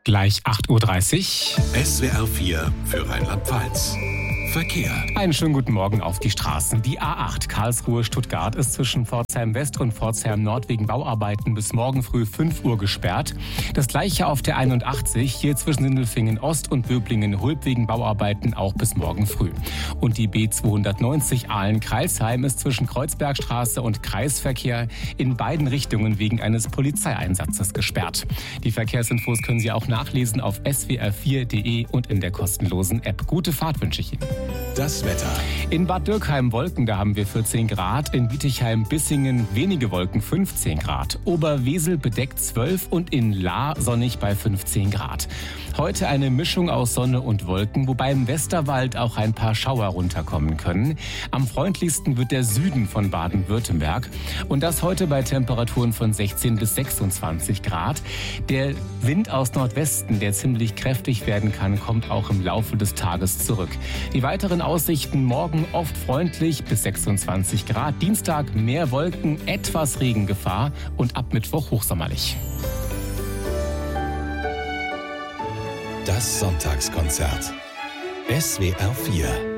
Gleich 8:30 Uhr. SWR 4 für Rheinland-Pfalz. Verkehr. Einen schönen guten Morgen auf die Straßen. Die A8 Karlsruhe-Stuttgart ist zwischen Pforzheim West und Pforzheim Nord wegen Bauarbeiten bis morgen früh 5 Uhr gesperrt. Das gleiche auf der 81, hier zwischen Sindelfingen Ost und Böblingen-Hulb wegen Bauarbeiten auch bis morgen früh. Und die B290 Aalen-Crailsheim ist zwischen Kreuzbergstraße und Kreisverkehr in beiden Richtungen wegen eines Polizeieinsatzes gesperrt. Die Verkehrsinfos können Sie auch nachlesen auf swr4.de und in der kostenlosen App. Gute Fahrt wünsche ich Ihnen. Das Wetter. In Bad Dürkheim Wolken, da haben wir 14 Grad. In Bietigheim-Bissingen wenige Wolken, 15 Grad. Oberwesel bedeckt 12 und in Lahr sonnig bei 15 Grad. Heute eine Mischung aus Sonne und Wolken, wobei im Westerwald auch ein paar Schauer runterkommen können. Am freundlichsten wird der Süden von Baden-Württemberg. Und das heute bei Temperaturen von 16 bis 26 Grad. Der Wind aus Nordwesten, der ziemlich kräftig werden kann, kommt auch im Laufe des Tages zurück. Die weiteren Aussichten: morgen oft freundlich bis 26 Grad. Dienstag mehr Wolken, etwas Regengefahr und ab Mittwoch hochsommerlich. Das Sonntagskonzert. SWR 4